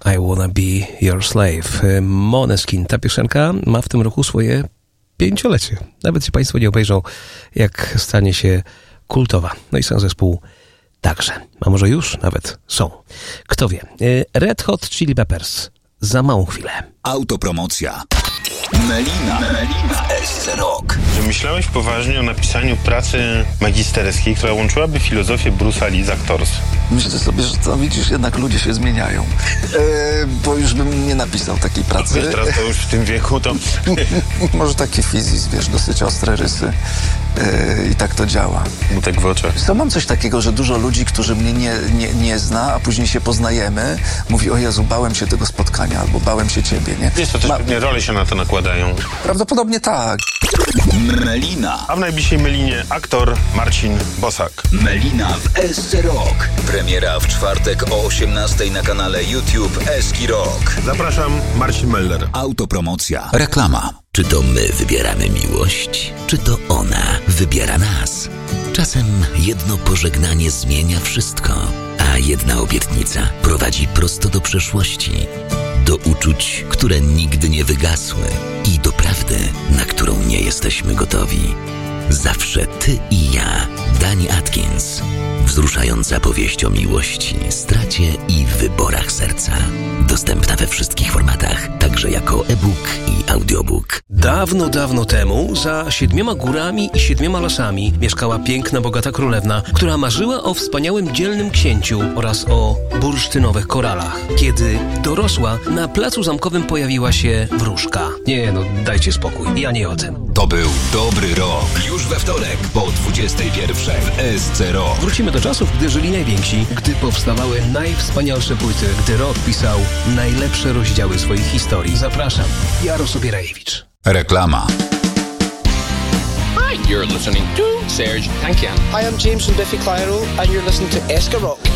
I Wanna Be Your Slave. Måneskin. Ta piosenka ma w tym roku swoje 5-lecie. Nawet się Państwo nie obejrzą, jak stanie się kultowa. No i sam zespół także. A może już nawet są. Kto wie. Red Hot Chili Peppers. Za małą chwilę. Autopromocja. Melina w SC Rock. Myślałeś poważnie o napisaniu pracy magisterskiej, która łączyłaby filozofię Bruce'a Lee z aktorstwem? Myślę sobie, że to widzisz, jednak ludzie się zmieniają. Bo już bym nie napisał takiej pracy. Wiesz, teraz to już w tym wieku to... Może taki fizis, wiesz, dosyć ostre rysy. I tak to działa. Tak w oczach. To mam coś takiego, że dużo ludzi, którzy mnie nie zna, a później się poznajemy, mówi: o Jezu, bałem się tego spotkania, albo bałem się ciebie, nie? Wiesz, to też pewnie role się na to nakładają. Prawdopodobnie tak. Melina. A w najbliższej Melinie aktor Marcin Bosak. Melina w SC Rock. Premiera w czwartek o 18:00 na kanale YouTube SC Rock. Zapraszam, Marcin Meller. Autopromocja. Reklama. Czy to my wybieramy miłość, czy to ona wybiera nas? Czasem jedno pożegnanie zmienia wszystko, a jedna obietnica prowadzi prosto do przeszłości. Do uczuć, które nigdy nie wygasły i do prawdy, na którą nie jesteśmy gotowi. Zawsze ty i ja. Dani Atkins. Wzruszająca powieść o miłości, stracie i wyborach serca. Dostępna we wszystkich formatach, także jako e-book i audiobook. Dawno, dawno temu, za 7 górami i 7 lasami mieszkała piękna, bogata królewna, która marzyła o wspaniałym, dzielnym księciu oraz o bursztynowych koralach. Kiedy dorosła, na placu zamkowym pojawiła się wróżka. Nie, no dajcie spokój, ja nie o tym. To był dobry rok. Już we wtorek po 21:00 w SC Rock. Wrócimy do czasów, gdy żyli najwięksi, gdy powstawały najwspanialsze płyty, gdy rock pisał najlepsze rozdziały swoich historii. Zapraszam, Jaros Obierajewicz. Reklama. Hi, you're listening to Serge Tankian. Hi, I'm James from Biffy Clyro, and you're listening to Eska Rock.